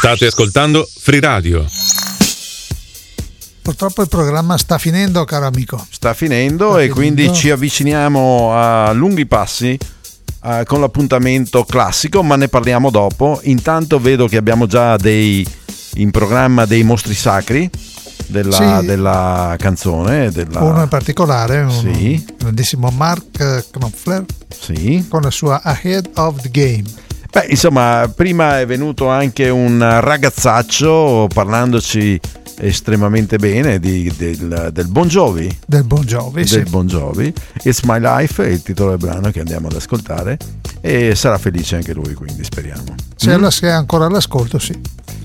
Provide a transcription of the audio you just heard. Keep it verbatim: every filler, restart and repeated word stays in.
State ascoltando Free Radio. Purtroppo il programma sta finendo, caro amico. Sta finendo sta e finendo. Quindi ci avviciniamo a lunghi passi eh, con l'appuntamento classico, ma ne parliamo dopo. Intanto vedo che abbiamo già dei in programma dei mostri sacri della, sì. della canzone. Della... Uno in particolare, un sì. grandissimo Mark Knopfler, sì. con la sua Ahead of the Game. Beh, insomma, prima è venuto anche un ragazzaccio parlandoci estremamente bene di, del, del Bon Jovi. Del Bon Jovi, del sì. Bon Jovi. It's My Life è il titolo del brano che andiamo ad ascoltare e sarà felice anche lui, quindi speriamo. Se, mm. se è ancora all'ascolto, sì.